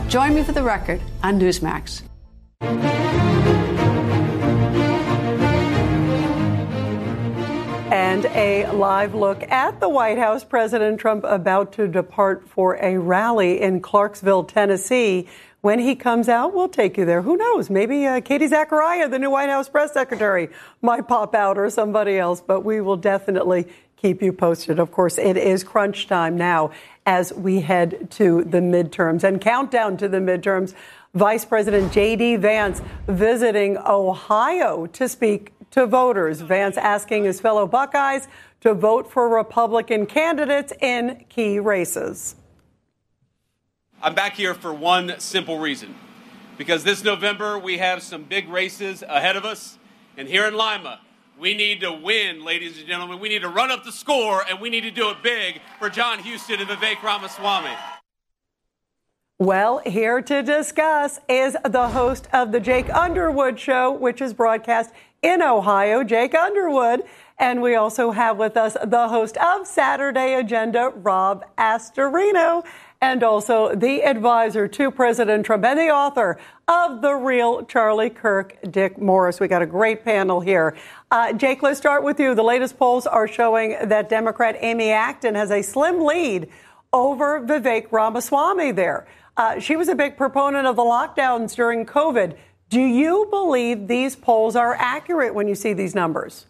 Join me for the record on Newsmax. And a live look at the White House. President Trump about to depart for a rally in Clarksville, Tennessee. When he comes out, we'll take you there. Who knows? Maybe Katie Zachariah, the new White House press secretary, might pop out, or somebody else. But we will definitely keep you posted. Of course, it is crunch time now as we head to the midterms and countdown to the midterms. Vice President J.D. Vance visiting Ohio to speak to voters. Vance asking his fellow Buckeyes to vote for Republican candidates in key races. I'm back here for one simple reason, because this November we have some big races ahead of us, and here in Lima, we need to win, ladies and gentlemen. We need to run up the score, and we need to do it big for John Husted and Vivek Ramaswamy. Well, here to discuss is the host of the Jake Underwood Show, which is broadcast in Ohio, Jake Underwood. And we also have with us the host of Saturday Agenda, Rob Astorino, and also the advisor to President Trump and the author of The Real Charlie Kirk, Dick Morris. We got a great panel here. Jake, let's start with you. The latest polls are showing that Democrat Amy Acton has a slim lead over Vivek Ramaswamy there. She was a big proponent of the lockdowns during COVID. Do you believe these polls are accurate when you see these numbers?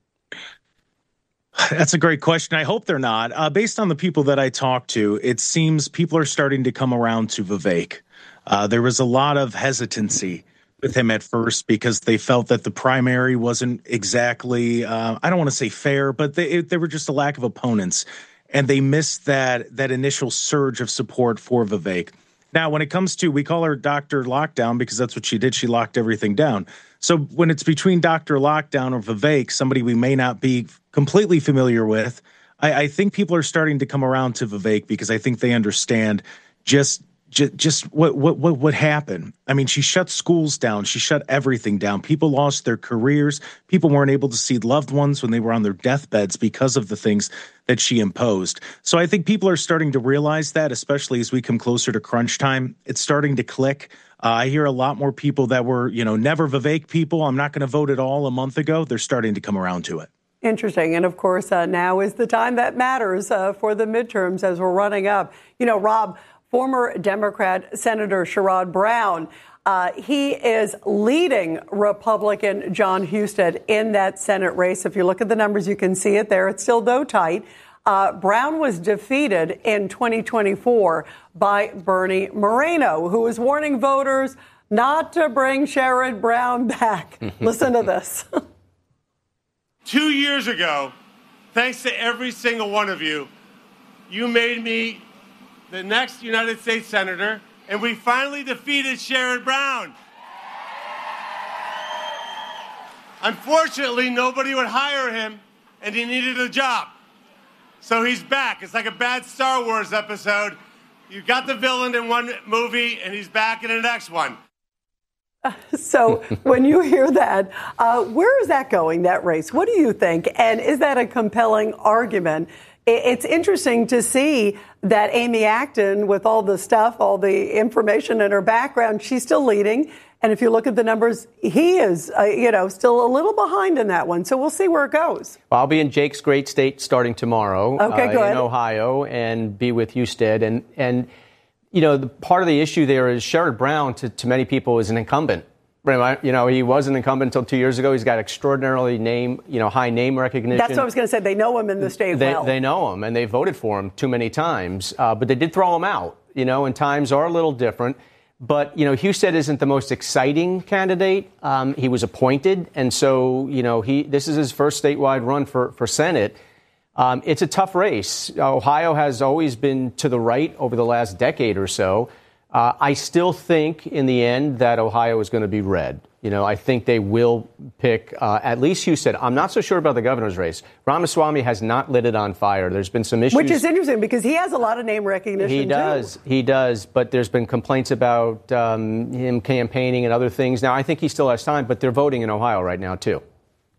That's a great question. I hope they're not. Based on the people that I talked to, it seems people are starting to come around to Vivek. There was a lot of hesitancy with him at first because they felt that the primary wasn't exactly, I don't want to say fair, but there were just a lack of opponents. And they missed that initial surge of support for Vivek. Now, when it comes to, we call her Dr. Lockdown because that's what she did. She locked everything down. So when it's between Dr. Lockdown or Vivek, somebody we may not be completely familiar with, I think people are starting to come around to Vivek because I think they understand just what happened. I mean, she shut schools down. She shut everything down. People lost their careers. People weren't able to see loved ones when they were on their deathbeds because of the things that she imposed. So I think people are starting to realize that, especially as we come closer to crunch time. It's starting to click. I hear a lot more people that were, never Vivek people. I'm not going to vote at all a month ago. They're starting to come around to it. Interesting. And of course, now is the time that matters for the midterms as we're running up. Rob, former Democrat Senator Sherrod Brown, he is leading Republican John Husted in that Senate race. If you look at the numbers, you can see it there. It's still, though, tight. Brown was defeated in 2024 by Bernie Moreno, who was warning voters not to bring Sherrod Brown back. Listen to this. 2 years ago, thanks to every single one of you, you made me the next United States Senator, and we finally defeated Sherrod Brown. Unfortunately, nobody would hire him, and he needed a job. So he's back. It's like a bad Star Wars episode. You got the villain in one movie, and he's back in the next one. So when you hear that, where is that going, that race? What do you think? And is that a compelling argument? It's interesting to see that Amy Acton, with all the stuff, all the information in her background, she's still leading. And if you look at the numbers, he is, still a little behind in that one. So we'll see where it goes. Well, I'll be in Jake's great state starting tomorrow good. in Ohio and be with Husted. And the part of the issue there is Sherrod Brown, to many people, is an incumbent. He was an incumbent until 2 years ago. He's got extraordinarily high name recognition. That's what I was going to say. They know him in the state well. They know him, and they voted for him too many times. But they did throw him out, and times are a little different. But, Husted isn't the most exciting candidate. He was appointed, and so, this is his first statewide run for Senate. It's a tough race. Ohio has always been to the right over the last decade or so. I still think in the end that Ohio is going to be red. I think they will pick at least Husted. I'm not so sure about the governor's race. Ramaswamy has not lit it on fire. There's been some issues. Which is interesting because he has a lot of name recognition, He does. But there's been complaints about him campaigning and other things. Now, I think he still has time, but they're voting in Ohio right now, too.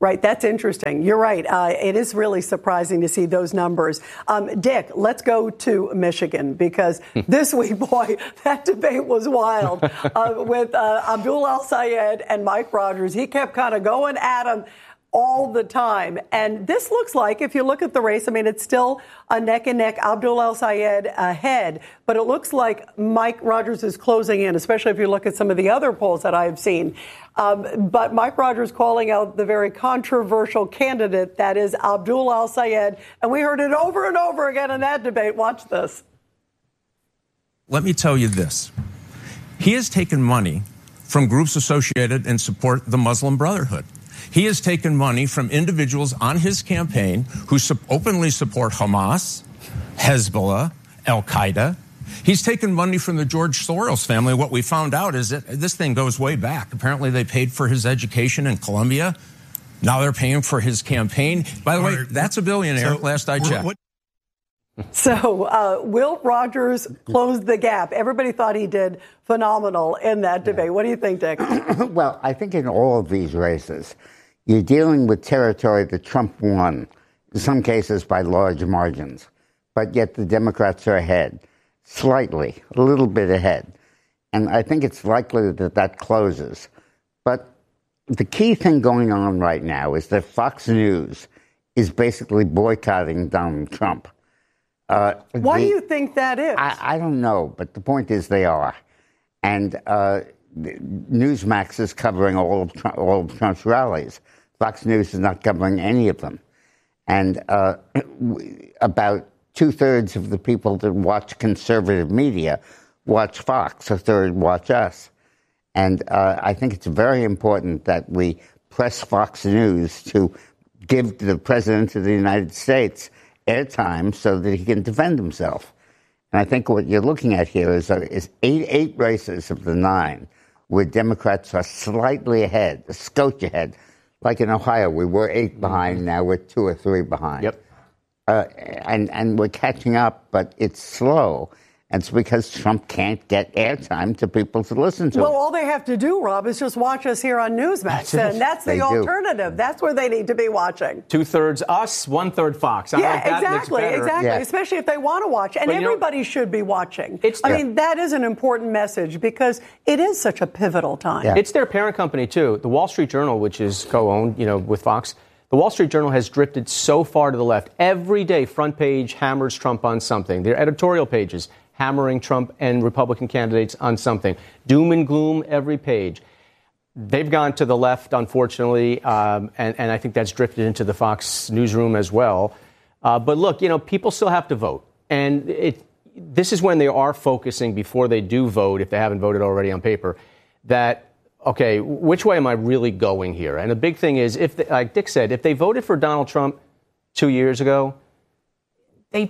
Right. That's interesting. You're right. It is really surprising to see those numbers. Dick, let's go to Michigan, because this week, boy, that debate was wild with Abdul El-Sayed and Mike Rogers. He kept kind of going at him all the time. And this looks like, if you look at the race, I mean, it's still a neck and neck, Abdul El-Sayed ahead, but it looks like Mike Rogers is closing in, especially if you look at some of the other polls that I've seen. But Mike Rogers calling out the very controversial candidate that is Abdul El-Sayed. And we heard it over and over again in that debate. Watch this. Let me tell you this. He has taken money from groups associated and support the Muslim Brotherhood. He has taken money from individuals on his campaign who openly support Hamas, Hezbollah, Al-Qaeda. He's taken money from the George Soros family. What we found out is that this thing goes way back. Apparently, they paid for his education in Columbia. Now they're paying for his campaign. By the way, that's a billionaire, last I checked. So will Rogers close the gap? Everybody thought he did phenomenal in that debate. What do you think, Dick? Well, I think in all of these races, you're dealing with territory that Trump won, in some cases by large margins. But yet the Democrats are ahead, slightly, a little bit ahead. And I think it's likely that that closes. But the key thing going on right now is that Fox News is basically boycotting Donald Trump. Why do you think that is? I don't know, but the point is they are. And Newsmax is covering all of Trump's rallies. Fox News is not covering any of them. And about 2/3 of the people that watch conservative media watch Fox, a third watch us. And I think it's very important that we press Fox News to give the President of the United States airtime so that he can defend himself. And I think what you're looking at here is eight races of the 9 where Democrats are slightly ahead, a scotch ahead. Like in Ohio, we were 8 behind, now we're 2 or 3 behind. Yep. And we're catching up, but it's slow. And it's because Trump can't get airtime to people to listen to. Well, all they have to do, Rob, is just watch us here on Newsmax. And that's the alternative. That's where they need to be watching. 2/3 us, 1/3 Fox. Yeah, exactly. Yeah. Especially if they want to watch. And everybody should be watching. I mean, that is an important message because it is such a pivotal time. Yeah. It's their parent company, too. The Wall Street Journal, which is co-owned, with Fox. The Wall Street Journal has drifted so far to the left. Every day, front page hammers Trump on something. Their editorial pages hammering Trump and Republican candidates on something. Doom and gloom every page. They've gone to the left, unfortunately, and I think that's drifted into the Fox newsroom as well. But look, people still have to vote. And this is when they are focusing before they do vote, if they haven't voted already on paper, that, okay, which way am I really going here? And the big thing is, like Dick said, if they voted for Donald Trump 2 years ago, they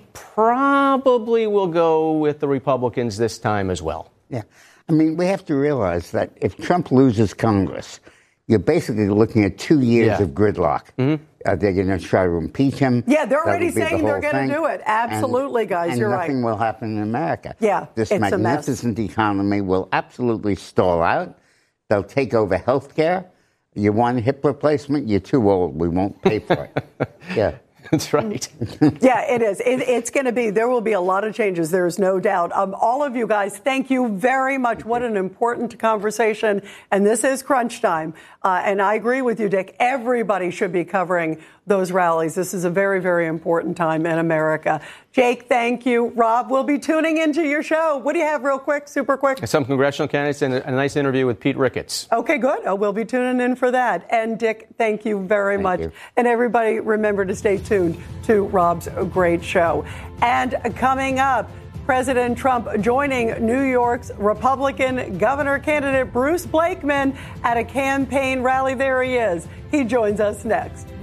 probably will go with the Republicans this time as well. Yeah. I mean, we have to realize that if Trump loses Congress, you're basically looking at 2 years of gridlock. Mm-hmm. They're going to try to impeach him. Yeah, they're already saying they're going to do it. Absolutely, guys, you're right. And nothing will happen in America. Yeah, this magnificent economy will absolutely stall out. They'll take over health care. You want hip replacement? You're too old. We won't pay for it. Yeah. That's right. Yeah, it is. It's going to be, there will be a lot of changes. There is no doubt. All of you guys, thank you very much. What an important conversation. And this is crunch time. And I agree with you, Dick. Everybody should be covering those rallies. This is a very, very important time in America. Jake, thank you. Rob, we'll be tuning into your show. What do you have real quick, super quick? Some congressional candidates and a nice interview with Pete Ricketts. Okay, good. We'll be tuning in for that. And Dick, thank you very much. You. And everybody, remember to stay tuned to Rob's great show. And coming up, President Trump joining New York's Republican governor candidate Bruce Blakeman at a campaign rally. There he is. He joins us next.